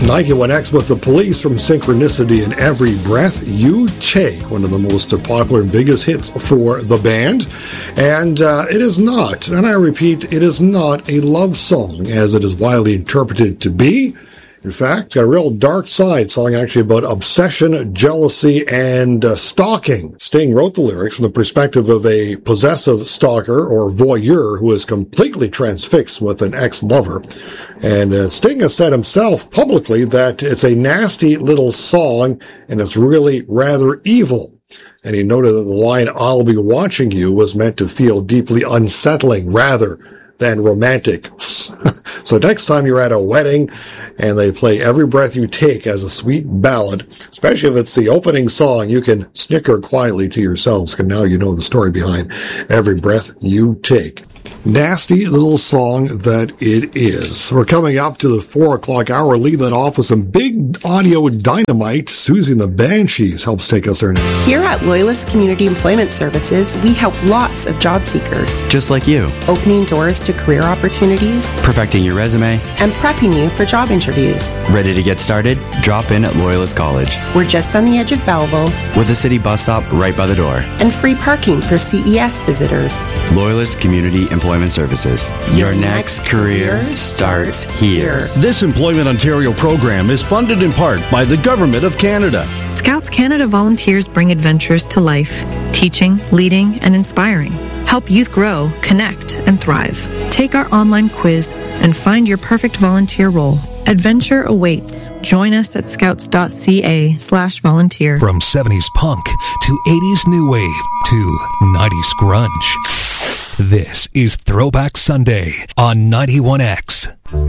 91X with the Police from Synchronicity in Every Breath You Take, one of the most popular and biggest hits for the band. And it is not, and I repeat, it is not a love song as it is widely interpreted to be. In fact, it's got a real dark side, song actually about obsession, jealousy, and stalking. Sting wrote the lyrics from the perspective of a possessive stalker or voyeur who is completely transfixed with an ex-lover. And Sting has said himself publicly that it's a nasty little song and it's really rather evil. And he noted that the line, "I'll be watching you," was meant to feel deeply unsettling rather than romantic. So next time you're at a wedding and they play Every Breath You Take as a sweet ballad, especially if it's the opening song, you can snicker quietly to yourselves, because now you know the story behind Every Breath You Take. Nasty little song that it is. We're coming up to the 4 o'clock hour. Lead that off with some big audio dynamite. Susie and the Banshees helps take us there next. Here at Loyalist Community Employment Services, we help lots of job seekers. Just like you. Opening doors to career opportunities. Perfecting your resume. And prepping you for job interviews. Ready to get started? Drop in at Loyalist College. We're just on the edge of Belleville. With a city bus stop right by the door. And free parking for CES visitors. Loyalist Community Employment Services. Your next career starts here. This Employment Ontario program is funded in part by the Government of Canada. Scouts Canada volunteers bring adventures to life, teaching, leading, and inspiring. Help youth grow, connect, and thrive. Take our online quiz and find your perfect volunteer role. Adventure awaits. Join us at scouts.ca/volunteer. From 70s punk to 80s new wave to 90s grunge. This is Throwback Sunday on 91X.